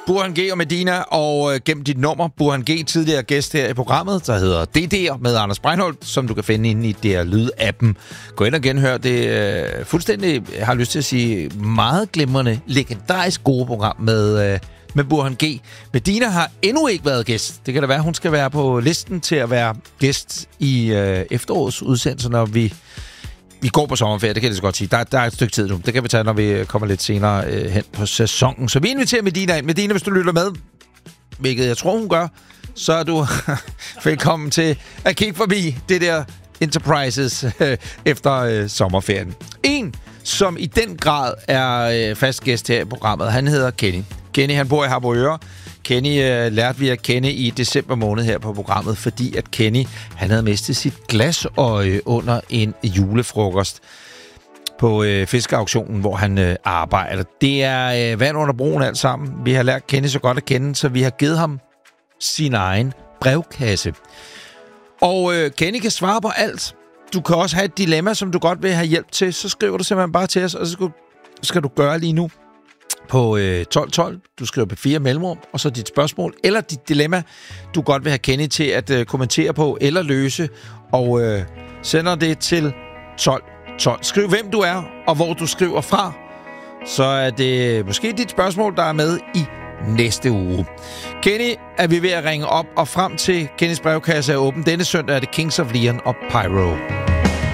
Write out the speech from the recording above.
Burhan G og Medina, og gennem dit nummer, Burhan G, tidligere gæst her i programmet, der hedder DD'er med Anders Breinholt, som du kan finde inde i DR Lyd-appen. Gå ind og genhør det fuldstændig, jeg har lyst til at sige, meget glimrende, legendarisk gode program med Burhan G. Medina har endnu ikke været gæst. Det kan da være, hun skal være på listen til at være gæst i efterårets udsendelse, når vi går på sommerferie, det kan jeg så godt sige. Der er et stykke tid nu. Det kan vi tage, når vi kommer lidt senere hen på sæsonen. Så vi inviterer Medina ind. Medina, hvis du lytter med, hvilket jeg tror, hun gør, så er du velkommen til at kigge forbi det der Enterprises efter sommerferien. En, som i den grad er fast gæst her i programmet, han hedder Kenny. Kenny, han bor i Harboøre. Kenny lærte vi at kende i december måned her på programmet, fordi at Kenny, han havde mistet sit glasøje under en julefrokost på fiskeauktionen, hvor han arbejder. Det er vand under broen alt sammen. Vi har lært Kenny så godt at kende, så vi har givet ham sin egen brevkasse. Og Kenny kan svare på alt. Du kan også have et dilemma, som du godt vil have hjælp til. Så skriver du simpelthen bare til os, og så skal du gøre lige nu på 1212. Du skriver på 4 mellemrum, og så dit spørgsmål eller dit dilemma, du godt vil have Kenny til at kommentere på eller løse, og sender det til 1212. Skriv, hvem du er, og hvor du skriver fra. Så er det måske dit spørgsmål, der er med i næste uge. Kenny er vi ved at ringe op, og frem til Kennys brevkasse er åben denne søndag, er det Kings of Leon og Pyro.